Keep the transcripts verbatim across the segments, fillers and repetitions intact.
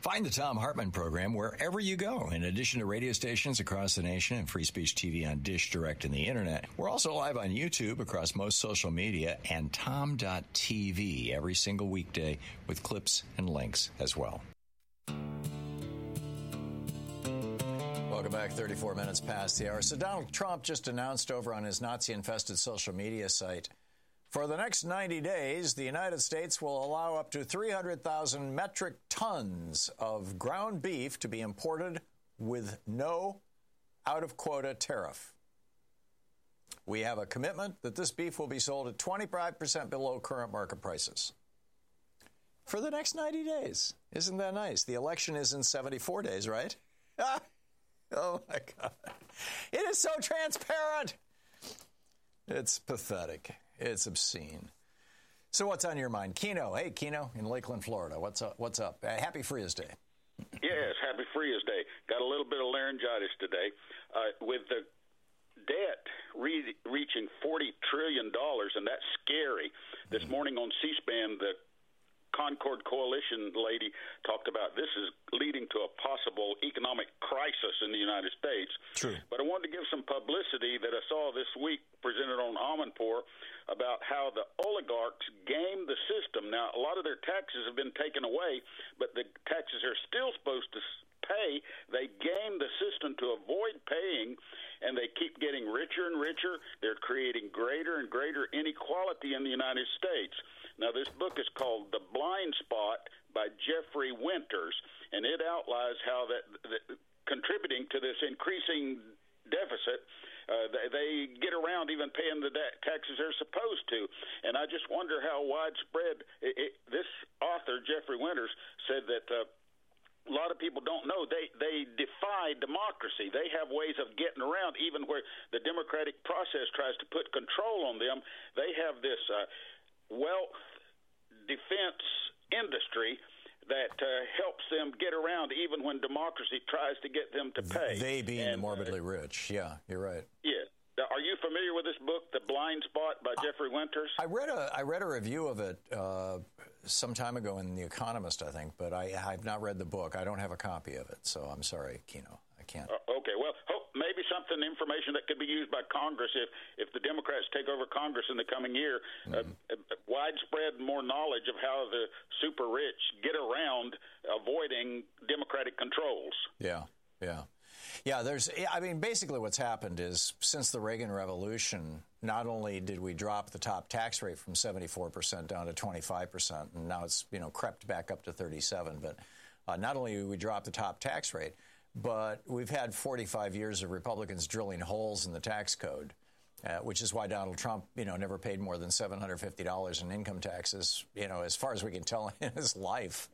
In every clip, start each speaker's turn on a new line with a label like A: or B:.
A: Find the Thom Hartmann program wherever you go. In addition to radio stations across the nation and Free Speech T V on Dish Direct and the Internet, we're also live on YouTube across most social media and tom dot t v every single weekday with clips and links as well. Welcome back. thirty-four minutes past the hour. So Donald Trump just announced over on his Nazi-infested social media site, for the next ninety days, the United States will allow up to three hundred thousand metric tons of ground beef to be imported with no out-of-quota tariff. We have a commitment that this beef will be sold at twenty-five percent below current market prices for the next ninety days. Isn't that nice? The election is in seventy-four days, right? Ah! Oh, my God. It is so transparent. It's pathetic. It's obscene. So what's on your mind? Keno. Hey, Keno in Lakeland, Florida. What's up? What's up? Uh, happy Frias Day.
B: Yes, happy Frias Day. Got a little bit of laryngitis today. Uh, with the debt re- reaching forty trillion dollars, and that's scary. This mm-hmm. morning on C-SPAN, the Concord Coalition lady talked about this is leading to a possible economic crisis in the United States.
A: True.
B: But I wanted to give some publicity that I saw this week presented on Amanpour about how the oligarchs game the system. Now, a lot of their taxes have been taken away, but the taxes they're still supposed to pay, they game the system to avoid paying, and they keep getting richer and richer. They're creating greater and greater inequality in the United States. Now, this book is called The Blind Spot by Jeffrey Winters, and it outlines how that, that contributing to this increasing deficit, uh, they, they get around even paying the da- taxes they're supposed to. And I just wonder how widespread it, it, this author, Jeffrey Winters, said that uh, a lot of people don't know. They they defy democracy. They have ways of getting around, even where the democratic process tries to put control on them. They have this uh, wealth defense industry that uh, helps them get around even when democracy tries to get them to pay.
A: They being
B: and,
A: the morbidly uh, rich. Yeah, you're right.
B: Yeah. Are you familiar with this book, The Blind Spot by Jeffrey Winters?
A: I read a I read a review of it uh, some time ago in The Economist, I think, but I, I've not read the book. I don't have a copy of it, so I'm sorry, Keno. I can't.
B: Uh, okay, well, hope maybe something, information that could be used by Congress if, if the Democrats take over Congress in the coming year. Mm-hmm. Uh, widespread more knowledge of how the super rich get around avoiding democratic controls.
A: Yeah, yeah. Yeah, there's, I mean, basically what's happened is since the Reagan Revolution, not only did we drop the top tax rate from seventy-four percent down to twenty-five percent, and now it's, you know, crept back up to thirty-seven, but uh, not only did we drop the top tax rate, but we've had forty-five years of Republicans drilling holes in the tax code, uh, which is why Donald Trump, you know, never paid more than seven hundred fifty dollars in income taxes, you know, as far as we can tell in his life.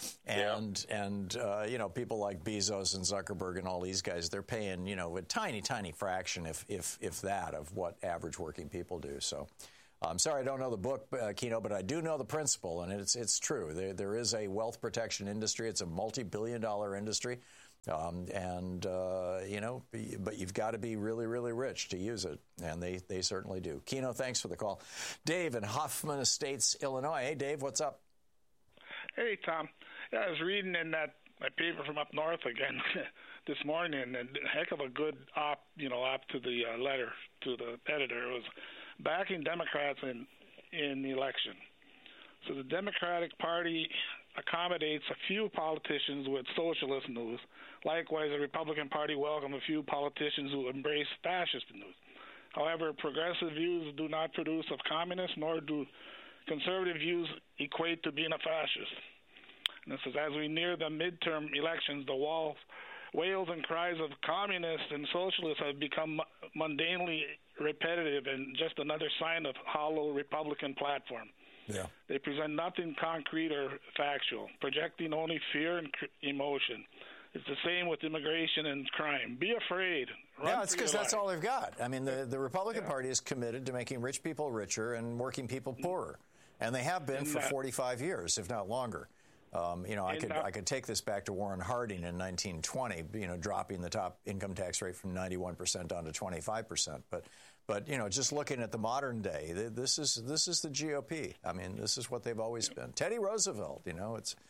A: And, yeah. and uh, you know, people like Bezos and Zuckerberg and all these guys, they're paying, you know, a tiny, tiny fraction, if if, if that, of what average working people do. So I'm sorry I don't know the book, uh, Keno, but I do know the principle, and it's it's true. There There is a wealth protection industry. It's a multi-billion dollar industry. Um, and, uh, you know, but you've got to be really, really rich to use it. And they, they certainly do. Keno, thanks for the call. Dave in Hoffman Estates, Illinois. Hey, Dave, what's up?
C: Hey, Tom. Yeah, I was reading in that my paper from up north again this morning, and a heck of a good op, you know, op to the uh, letter to the editor. It was backing Democrats in, in the election. So the Democratic Party accommodates a few politicians with socialist news. Likewise, the Republican Party welcomes a few politicians who embrace fascist news. However, progressive views do not produce of communists, nor do conservative views equate to being a fascist. And this is as we near the midterm elections, the walls, wails and cries of communists and socialists have become mundanely repetitive and just another sign of hollow Republican platform.
A: Yeah.
C: They present nothing concrete or factual, projecting only fear and cr- emotion. It's the same with immigration and crime. Be afraid. Run
A: yeah, it's because that's
C: life.
A: all they've got. I mean, the, the Republican
C: yeah.
A: Party is committed to making rich people richer and working people poorer. And they have been and for that, forty-five years, if not longer. Um, you know, I could
C: that,
A: I could take this back to Warren Harding in nineteen twenty, you know, dropping the top income tax rate from ninety-one percent down to twenty-five percent. But, but you know, just looking at the modern day, this is this is the G O P. I mean, this is what they've always yeah. been. Teddy Roosevelt, you know, it's
C: yeah.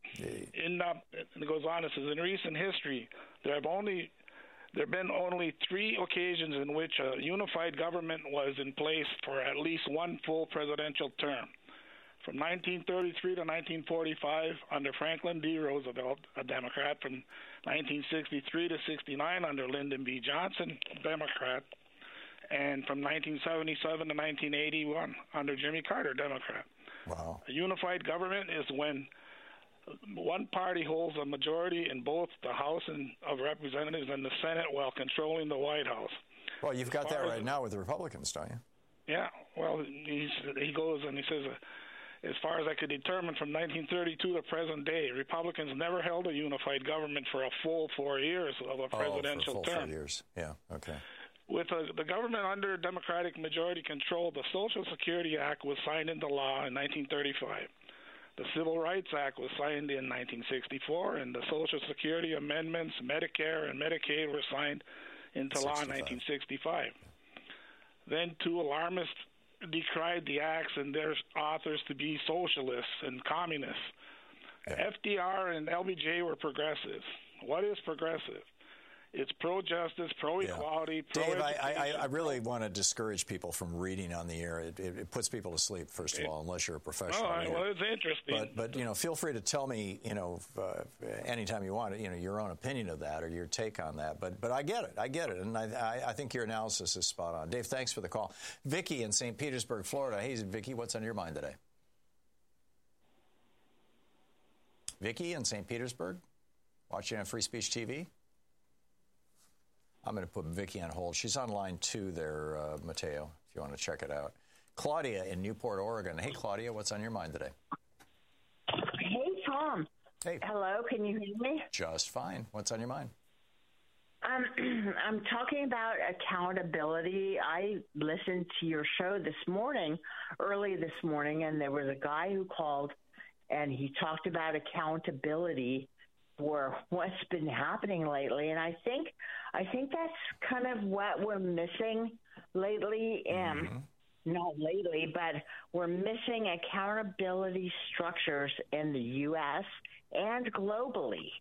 C: in uh, and it goes on. It says in recent history, there have only there have been only three occasions in which a unified government was in place for at least one full presidential term. From nineteen thirty-three to nineteen forty-five under Franklin D. Roosevelt, a Democrat, from nineteen sixty-three to sixty-nine under Lyndon B. Johnson, Democrat, and from nineteen seventy-seven to nineteen eighty-one under Jimmy Carter, Democrat.
A: Wow.
C: A unified government is when one party holds a majority in both the House and of Representatives and the Senate while controlling the White House.
A: Well, you've got that right now with the Republicans, don't you?
C: Yeah. Well, he's, he goes and he says, uh, as far as I could determine from nineteen thirty-two to present day, Republicans never held a unified government for a full four years of a presidential
A: oh, for a full
C: term.
A: Four years. Yeah. Okay.
C: With a, the government under Democratic majority control, the Social Security Act was signed into law in nineteen thirty-five. The Civil Rights Act was signed in nineteen sixty-four, and the Social Security amendments, Medicare, and Medicaid were signed into law in nineteen sixty-five. Then two alarmists decried the acts and their authors to be socialists and communists. Yeah. F D R and L B J were progressives. What is progressive? It's pro-justice, pro-equality,
A: yeah. Dave,
C: pro-education.
A: I, I, I really want to discourage people from reading on the air. It, it, it puts people to sleep, first of all, unless you're a professional.
C: Oh, well, it's interesting.
A: But, but, you know, feel free to tell me, you know, uh, anytime you want, you know, your own opinion of that or your take on that. But but I get it. I get it. And I, I, I think your analysis is spot on. Dave, thanks for the call. Vicky in Saint Petersburg, Florida. Hey, Vicky, what's on your mind today? Vicky in Saint Petersburg, watching on Free Speech T V. I'm going to put Vicky on hold. She's on line two there, uh, Mateo, if you want to check it out. Claudia in Newport, Oregon. Hey, Claudia, what's on your mind today?
D: Hey, Tom.
A: Hey.
D: Hello, can you hear me?
A: Just fine. What's on your mind?
D: Um, I'm talking about accountability. I listened to your show this morning, early this morning, and there was a guy who called, and he talked about accountability for what's been happening lately. And I think I think that's kind of what we're missing lately. And mm-hmm. Not lately, but we're missing accountability structures in the U S and globally.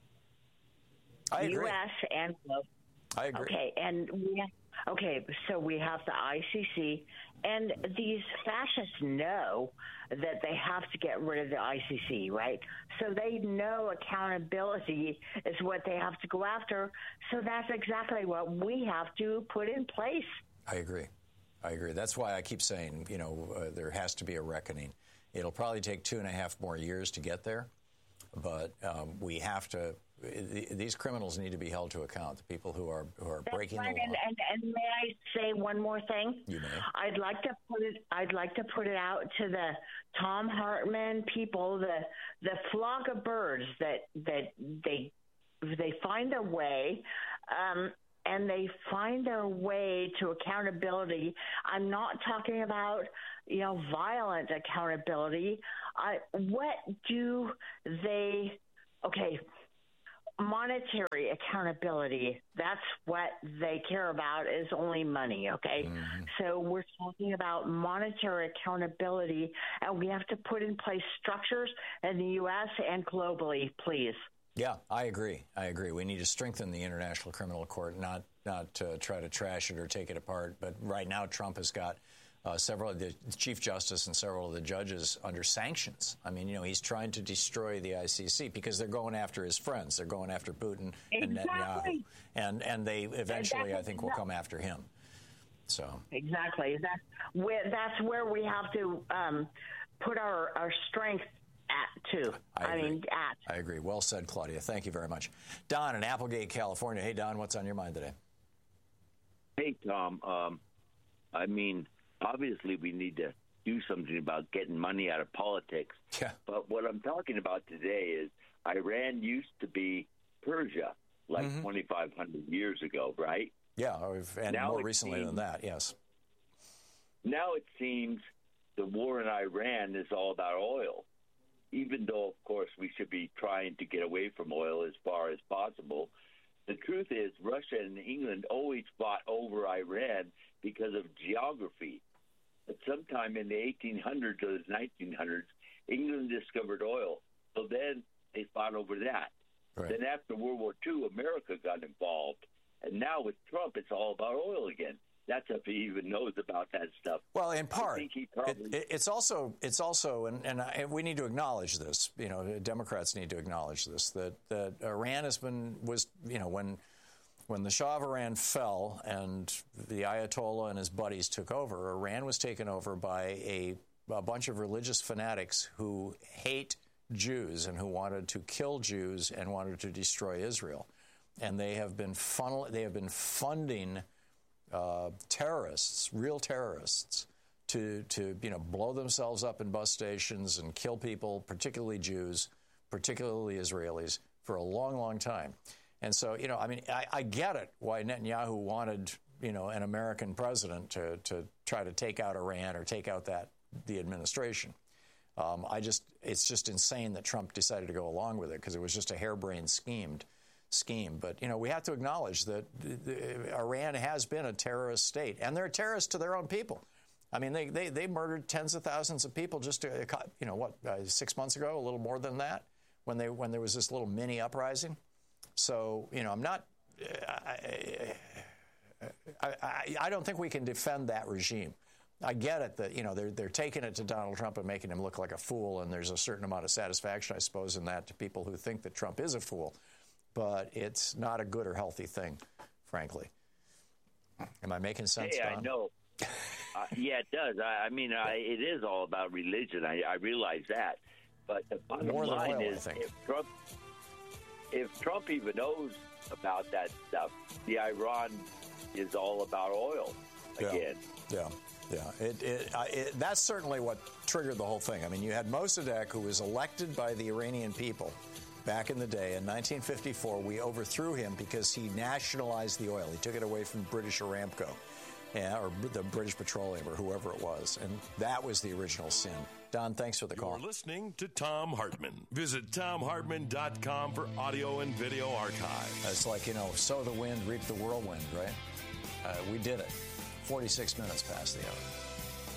A: I agree.
D: U S and globally.
A: I agree.
D: Okay, and we have, okay, so we have the I C C, and these fascists know that they have to get rid of the I C C, right? So they know accountability is what they have to go after. So that's exactly what we have to put in place.
A: I agree. I agree. That's why I keep saying, you know, uh, there has to be a reckoning. It'll probably take two and a half more years to get there, but um, we have to. These criminals need to be held to account. The people who are who are
D: That's
A: breaking
D: right.
A: the law.
D: And, and, and may I say one more thing?
A: You may.
D: I'd like to put it. I'd like to put it out to the Thom Hartmann people, the the flock of birds that that they they find a way. Um, And they find their way to accountability. I'm not talking about, you know, violent accountability. I, what do they, okay, monetary accountability, that's what they care about, is only money, okay? Mm-hmm. So we're talking about monetary accountability, and we have to put in place structures in the U S and globally, please.
A: Yeah, I agree. I agree. We need to strengthen the International Criminal Court, not not uh, try to trash it or take it apart. But right now, Trump has got uh, several of the Chief Justice and several of the judges under sanctions. I mean, you know, he's trying to destroy the I C C because they're going after his friends. They're going after Putin
D: exactly.
A: and Netanyahu. And, and they eventually, exactly. I think, will come after him. So
D: Exactly. That's where, that's where we have to um, put our, our strength at, too.
A: I,
D: I mean, at.
A: I agree. Well said, Claudia. Thank you very much. Don in Applegate, California. Hey, Don, what's on your mind today?
E: Hey, Tom. Um, I mean, obviously we need to do something about getting money out of politics.
A: Yeah.
E: But what I'm talking about today is Iran used to be Persia like mm-hmm. twenty-five hundred years ago, right?
A: Yeah, and
E: now
A: more recently
E: seems,
A: than that, yes.
E: Now it seems the war in Iran is all about oil. Even though, of course, we should be trying to get away from oil as far as possible, the truth is Russia and England always fought over Iran because of geography. But sometime in the eighteen hundreds or the nineteen hundreds, England discovered oil. So then fought over that.
A: Right.
E: Then after World War Two, America got involved. And now with Trump, it's all about oil again. That's if he even knows about that stuff.
A: Well, in part,
E: I think he probably...
A: it, it, it's also it's also, and, and, I, and we need to acknowledge this. You know, Democrats need to acknowledge this, that that Iran has been was you know when when the Shah of Iran fell and the Ayatollah and his buddies took over, Iran was taken over by a, a bunch of religious fanatics who hate Jews and who wanted to kill Jews and wanted to destroy Israel, and they have been funnel they have been funding. Uh, terrorists, real terrorists, to to you know blow themselves up in bus stations and kill people, particularly Jews, particularly Israelis, for a long, long time. And so you know, I mean, I, I get it why Netanyahu wanted you know an American president to to try to take out Iran or take out that the administration. Um, I just it's just insane that Trump decided to go along with it because it was just a harebrained schemed. scheme. But, you know, we have to acknowledge that Iran has been a terrorist state, and they're terrorists to their own people. I mean, they, they, they murdered tens of thousands of people just, to, you know, what, uh, six months ago, a little more than that, when they when there was this little mini uprising. So, you know, I'm not, I, I, I, I don't think we can defend that regime. I get it that, you know, they're, they're taking it to Donald Trump and making him look like a fool, and there's a certain amount of satisfaction, I suppose, in that to people who think that Trump is a fool. But it's not a good or healthy thing, frankly. Am I making sense,
E: Hey,
A: Don?
E: I know. uh, yeah, it does. I, I mean, I, it is all about religion. I, I realize that. But the bottom
A: More than
E: line
A: oil,
E: is,
A: I think.
E: if Trump, if Trump even knows about that stuff, the Iran is all about oil again.
A: Yeah, yeah. yeah. It, it, uh, it, that's certainly what triggered the whole thing. I mean, you had Mossadegh, who was elected by the Iranian people. Back in the day, in nineteen fifty-four, we overthrew him because he nationalized the oil. He took it away from British Aramco, yeah, or the British Petroleum, or whoever it was. And that was the original sin. Don, thanks for the call.
F: You're listening to Thom Hartmann. Visit Thom Hartmann dot com for audio and video archive.
A: It's like, you know, sow the wind, reap the whirlwind, right? Uh, we did it. forty-six minutes past the hour.